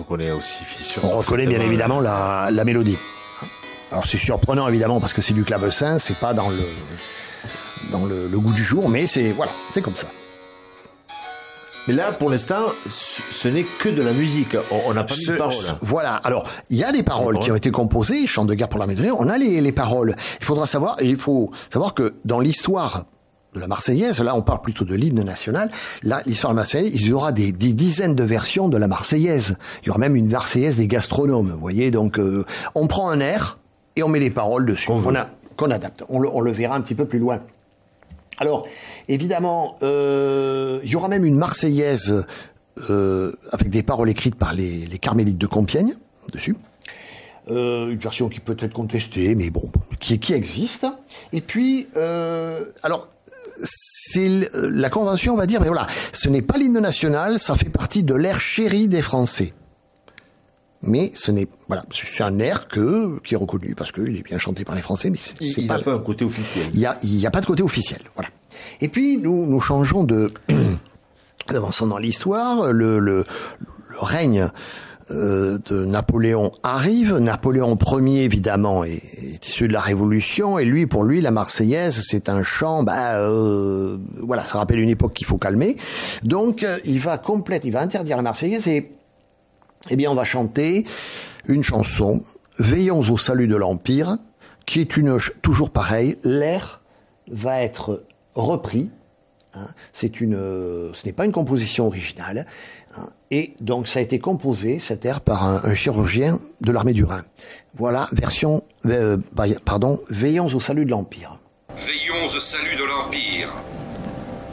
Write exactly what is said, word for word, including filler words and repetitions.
reconnaît aussi. Sur on reconnaît bien évidemment la, la mélodie. Alors c'est surprenant évidemment parce que c'est du clavecin, c'est pas dans le dans le, le goût du jour, mais c'est voilà, c'est comme ça. Mais là, pour l'instant, ce n'est que de la musique. On n'a pas mis de paroles. Voilà. Alors, il y a des paroles, paroles qui ont été composées, Chant de guerre pour la Méditerranée. On a les, les paroles. Il faudra savoir, et il faut savoir que dans l'histoire de la Marseillaise, là, on parle plutôt de l'hymne national. Là, l'histoire de la Marseillaise, il y aura des, des dizaines de versions de la Marseillaise. Il y aura même une Marseillaise des gastronomes. Vous voyez, donc, euh, on prend un air et on met les paroles dessus. On a, qu'on adapte. On le, on le verra un petit peu plus loin. Alors, évidemment, euh, il y aura même une Marseillaise euh, avec des paroles écrites par les, les carmélites de Compiègne, dessus. Euh, une version qui peut être contestée, mais bon, qui, qui existe. Et puis, euh, alors, c'est la Convention va dire, mais voilà, ce n'est pas l'hymne national, ça fait partie de l'air chéri des Français. Mais ce n'est voilà, c'est un air que qui est reconnu parce qu'il est bien chanté par les Français, mais c'est, c'est il pas n'a pas un côté officiel. Il y a il y a pas de côté officiel, voilà. Et puis nous nous changeons de nous avançons dans l'histoire, le le, le règne euh, de Napoléon arrive. Napoléon Ier évidemment est, est issu de la Révolution et lui pour lui la Marseillaise c'est un chant bah euh, voilà, ça rappelle une époque qu'il faut calmer. Donc il va complète, il va interdire la Marseillaise et eh bien, on va chanter une chanson, Veillons au salut de l'Empire, qui est une, toujours pareil, l'air va être repris, hein, c'est une, ce n'est pas une composition originale, hein, et donc ça a été composé, cet air, par un, un chirurgien de l'armée du Rhin. Voilà, version, euh, pardon, Veillons au salut de l'Empire. Veillons au salut de l'Empire.